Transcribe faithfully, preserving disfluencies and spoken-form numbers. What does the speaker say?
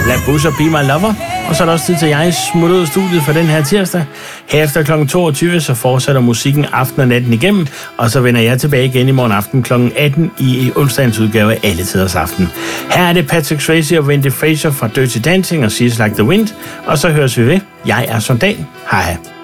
La Busser Be My Lover. Og så er der også tid til, at jeg smutter ud af studiet for den her tirsdag. Herefter klokken toogtyve, så fortsætter musikken aften og natten igennem. Og så vender jeg tilbage igen i morgen aften klokken atten i onsdagens udgave af Alle Tiders Aften. Her er det Patrick Swayze og Wendy Fraser fra Dirty Dancing og She's Like the Wind. Og så høres vi ved. Jeg er Sondal. Hej.